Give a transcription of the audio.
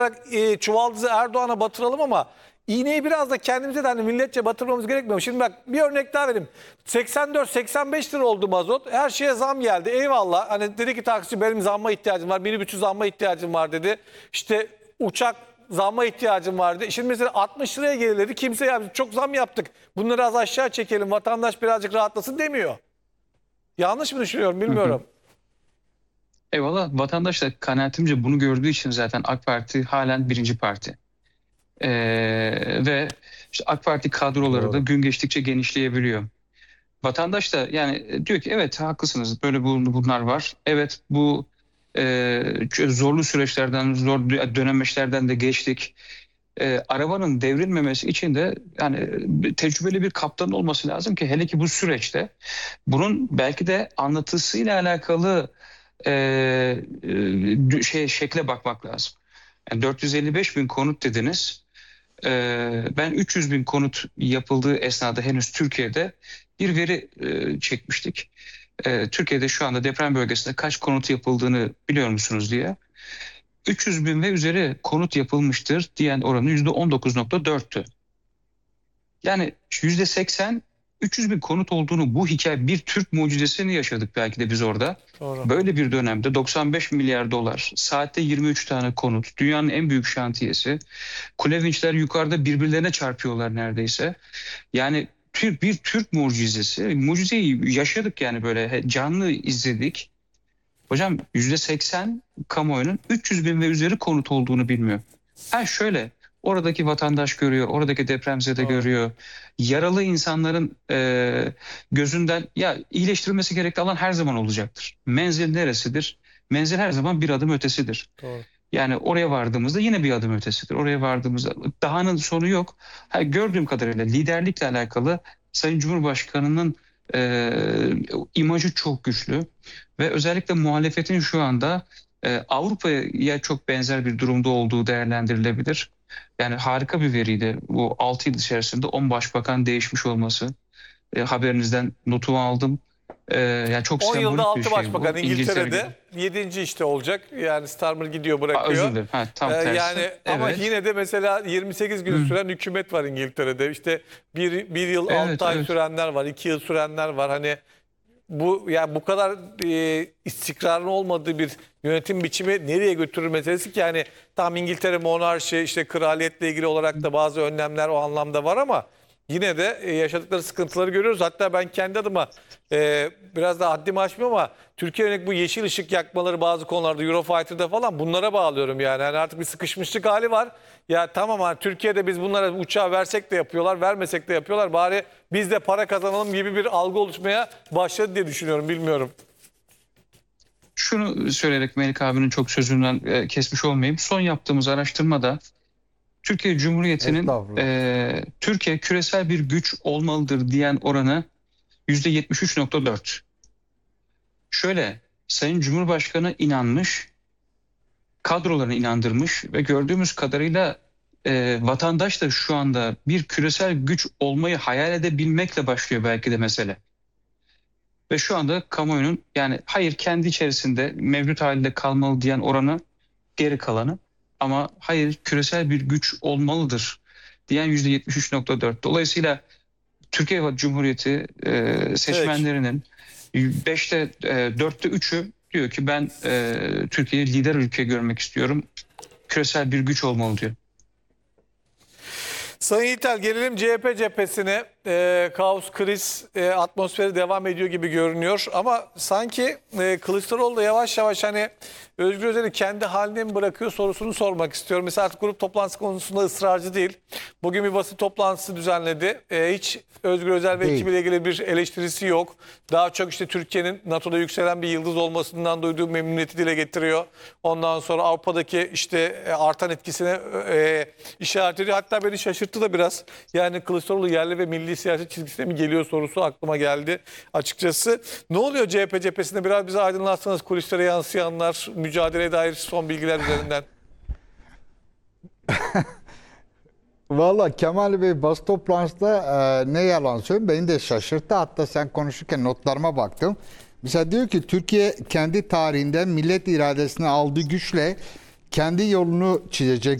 çuvaldızı Erdoğan'a batıralım ama iğneyi biraz da kendimize de hani milletçe batırmamız gerekmiyor. Şimdi bak bir örnek daha vereyim. 84-85 lira oldu mazot. Her şeye zam geldi. Eyvallah. Hani dedi ki taksici benim zamma ihtiyacım var. Minibüsçü zamma ihtiyacım var dedi. İşte uçak zamma ihtiyacım vardı. Şimdi mesela 60 liraya gelirdi. Kimse ya çok zam yaptık. Bunları az aşağı çekelim. Vatandaş birazcık rahatlasın demiyor. Yanlış mı düşünüyorum bilmiyorum. Eyvallah. Vatandaş da kanaatimce bunu gördüğü için zaten AK Parti halen birinci parti. Ve işte AK Parti kadroları da gün geçtikçe genişleyebiliyor. Vatandaş da yani diyor ki evet haklısınız, böyle bunlar var. Evet, bu zorlu süreçlerden, zor dönemeçlerden de geçtik. Arabanın devrilmemesi için de yani tecrübeli bir kaptan olması lazım ki, hele ki bu süreçte bunun belki de anlatısıyla alakalı şekle bakmak lazım. Yani 455 bin konut dediniz. Ben 300 bin konut yapıldığı esnada henüz Türkiye'de bir veri çekmiştik. Türkiye'de şu anda deprem bölgesinde kaç konut yapıldığını biliyor musunuz diye. 300 bin ve üzeri konut yapılmıştır diyen oranı %19,4'tü. Yani %80, 300 bin konut olduğunu, bu hikaye bir Türk mucizesini yaşadık belki de biz orada. Doğru. Böyle bir dönemde 95 milyar dolar, saatte 23 tane konut, dünyanın en büyük şantiyesi. Kule vinçler yukarıda birbirlerine çarpıyorlar neredeyse. Yani bir Türk mucizesi. Mucizeyi yaşadık yani, böyle canlı izledik. Hocam %80 kamuoyunun 300 bin ve üzeri konut olduğunu bilmiyor. Ha şöyle, oradaki vatandaş görüyor, oradaki depremzede görüyor. Yaralı insanların gözünden ya iyileştirilmesi gerektiği alan her zaman olacaktır. Menzil neresidir? Menzil her zaman bir adım ötesidir. Doğru. Yani oraya vardığımızda yine bir adım ötesidir. Oraya vardığımızda dahanın sonu yok. Ha, gördüğüm kadarıyla liderlikle alakalı Sayın Cumhurbaşkanı'nın imajı çok güçlü ve özellikle muhalefetin şu anda Avrupa'ya çok benzer bir durumda olduğu değerlendirilebilir. Yani harika bir veriydi bu 6 yıl içerisinde 10 başbakan değişmiş olması. Haberinizden notumu aldım. Yani çok 10 yılda sembolik bir 6 şey başbakan bu. İngiltere'de 7. işte olacak. Yani Starmer gidiyor bırakıyor. Özür dilerim. Ha, tam tersi. Yani ama Evet. yine de mesela 28 gün süren hükümet var İngiltere'de. İşte bir yıl Evet, 6 ay evet. sürenler var, 2 yıl sürenler var. Hani bu yani bu kadar istikrarın olmadığı bir yönetim biçimi nereye götürür meselesi ki, yani tam İngiltere monarşi, işte kraliyetle ilgili olarak da bazı önlemler o anlamda var ama yine de yaşadıkları sıkıntıları görüyoruz. Hatta ben kendi adıma biraz daha haddimi aşmıyorum ama Türkiye yönelik bu yeşil ışık yakmaları bazı konularda Eurofighter'da falan bunlara bağlıyorum yani. Yani artık bir sıkışmışlık hali var. Ya tamam, hani Türkiye'de biz bunlara uçağı versek de yapıyorlar, vermesek de yapıyorlar. Bari biz de para kazanalım gibi bir algı oluşmaya başladı diye düşünüyorum, bilmiyorum. Şunu söyleyerek Melik abinin çok sözünden kesmiş olmayayım. Son yaptığımız araştırmada Türkiye Cumhuriyeti'nin Türkiye küresel bir güç olmalıdır diyen oranı %73,4. Şöyle, Sayın Cumhurbaşkanı inanmış, kadrolarını inandırmış ve gördüğümüz kadarıyla vatandaş da şu anda bir küresel güç olmayı hayal edebilmekle başlıyor belki de mesele. Ve şu anda kamuoyunun yani hayır kendi içerisinde mevcut halinde kalmalı diyen oranı geri kalanı, ama hayır küresel bir güç olmalıdır diyen %73,4. Dolayısıyla Türkiye Cumhuriyeti seçmenlerinin 4'te 3'ü diyor ki ben Türkiye'yi lider ülke görmek istiyorum. Küresel bir güç olmalı diyor. Sayın Yiğitel, gelelim CHP cephesine. Kaos, kriz atmosferi devam ediyor gibi görünüyor. Ama sanki Kılıçdaroğlu da yavaş yavaş hani Özgür Özel'i kendi haline mi bırakıyor sorusunu sormak istiyorum. Mesela artık grup toplantısı konusunda ısrarcı değil. Bugün bir basın toplantısı düzenledi. Hiç Özgür Özel ve ekibiyle ilgili bir eleştirisi yok. Daha çok işte Türkiye'nin NATO'da yükselen bir yıldız olmasından duyduğu memnuniyeti dile getiriyor. Ondan sonra Avrupa'daki işte artan etkisine işaret ediyor. Hatta beni şaşırttı da biraz. Yani Kılıçdaroğlu yerli ve milli siyaset çizgisine mi geliyor sorusu aklıma geldi açıkçası. Ne oluyor CHP cephesinde? Biraz bize aydınlatsanız, kulislere yansıyanlar, mücadeleye dair son bilgiler üzerinden. Valla Kemal Bey basın toplantısında ne yalan söyleyeyim beni de şaşırttı. Hatta sen konuşurken notlarıma baktım. Mesela diyor ki Türkiye kendi tarihinde millet iradesini aldığı güçle kendi yolunu çizecek.